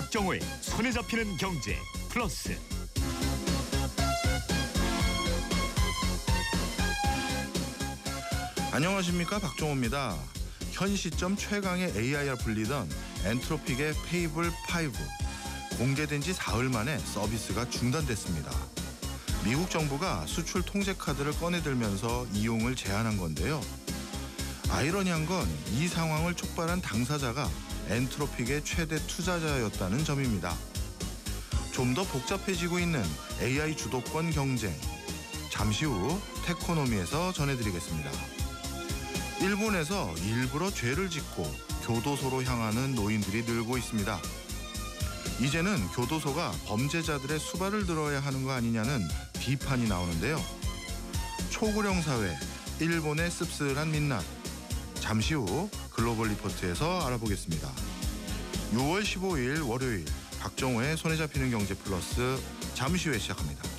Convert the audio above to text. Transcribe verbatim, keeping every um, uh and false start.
박정호의 손에 잡히는 경제 플러스. 안녕하십니까, 박정호입니다. 현 시점 최강의 에이아이라 불리던 엔트로픽의 페이블 오 공개된 지 사흘 만에 서비스가 중단됐습니다. 미국 정부가 수출 통제 카드를 꺼내들면서 이용을 제한한 건데요. 아이러니한 건 이 상황을 촉발한 당사자가 엔트로픽의 최대 투자자였다는 점입니다. 좀 더 복잡해지고 있는 에이아이 주도권 경쟁, 잠시 후 테코노미에서 전해드리겠습니다. 일본에서 일부러 죄를 짓고 교도소로 향하는 노인들이 늘고 있습니다. 이제는 교도소가 범죄자들의 수발을 들어야 하는 거 아니냐는 비판이 나오는데요. 초고령 사회, 일본의 씁쓸한 민낯, 잠시 후 글로벌 리포트에서 알아보겠습니다. 유월 십오일 월요일, 박정호의 손에 잡히는 경제 플러스, 잠시 후에 시작합니다.